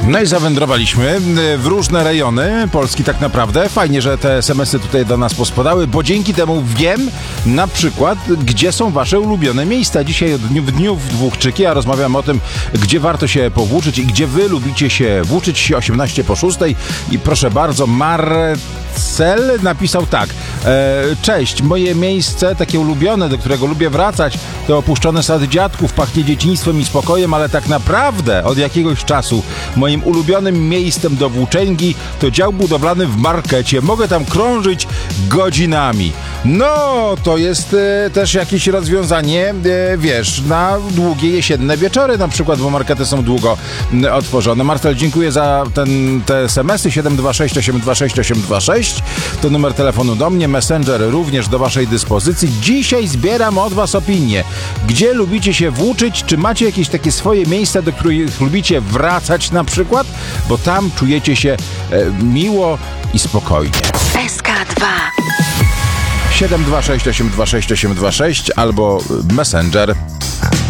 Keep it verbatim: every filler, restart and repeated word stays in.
No i zawędrowaliśmy w różne rejony Polski tak naprawdę. Fajnie, że te es em esy tutaj do nas pospadały, bo dzięki temu wiem na przykład, gdzie są wasze ulubione miejsca. Dzisiaj od dniu w dniu w Dwóchczyki, a rozmawiam o tym, gdzie warto się powłóczyć i gdzie wy lubicie się włóczyć. osiemnaście po szóstej i proszę bardzo, Marcel napisał tak. E, cześć, moje miejsce takie ulubione, do którego lubię wracać, to opuszczony sad dziadków, pachnie dzieciństwem i spokojem, ale tak naprawdę od jakiegoś czasu moim ulubionym miejscem do włóczęgi to dział budowlany w markecie. Mogę tam krążyć godzinami. No, to jest e, też jakieś rozwiązanie, e, wiesz, na długie jesienne wieczory na przykład, bo markety są długo m, otworzone. Marcel, dziękuję za ten, te es em esy. siedem dwa sześć osiem dwa sześć osiem dwa sześć to numer telefonu do mnie, Messenger również do waszej dyspozycji. Dzisiaj zbieram od was opinię. Gdzie lubicie się włóczyć? Czy macie jakieś takie swoje miejsca, do których lubicie wracać na przykład? Bo tam czujecie się e, miło i spokojnie. S K dwa siedem dwa sześć osiem dwa sześć osiem dwa sześć albo Messenger.